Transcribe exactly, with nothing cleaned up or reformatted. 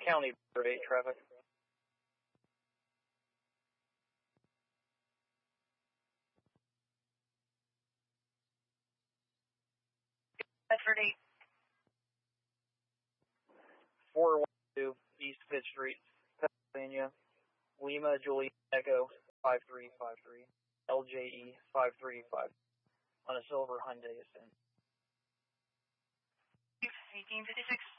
County eight traffic. Bedford eight. four one two East Fifth Street, Pennsylvania. Lima Juliet Echo five three five three. L J E five three five. On a silver Hyundai Ascent. eighteen fifty-six.